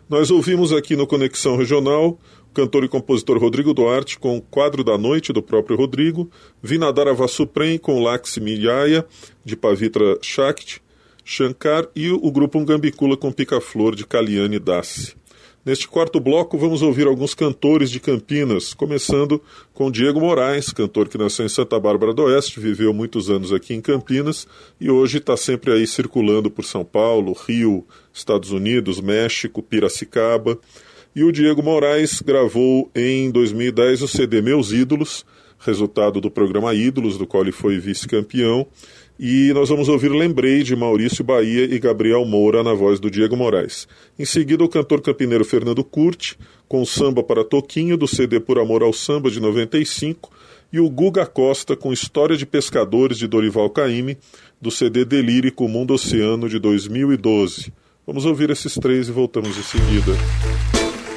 Nós ouvimos aqui no Conexão Regional o cantor e compositor Rodrigo Duarte com o Quadro da Noite, do próprio Rodrigo, Vinadara Vasuprem com Lakshmi Jaya, de Pavitra Shakti, Shankar e o grupo Ungambicula com Pica-Flor, de Kalyani Dasi. Neste quarto bloco vamos ouvir alguns cantores de Campinas, começando com Diego Moraes, cantor que nasceu em Santa Bárbara do Oeste, viveu muitos anos aqui em Campinas e hoje está sempre aí circulando por São Paulo, Rio, Estados Unidos, México, Piracicaba. E o Diego Moraes gravou em 2010 o CD Meus Ídolos, resultado do programa Ídolos, do qual ele foi vice-campeão. E nós vamos ouvir Lembrei, de Maurício Bahia e Gabriel Moura, na voz do Diego Moraes. Em seguida, o cantor campineiro Fernando Curti, com Samba para Toquinho, do CD Por Amor ao Samba, de 95, e o Guga Costa, com História de Pescadores, de Dorival Caymmi, do CD Delírico Mundo Oceano, de 2012. Vamos ouvir esses três e voltamos em seguida.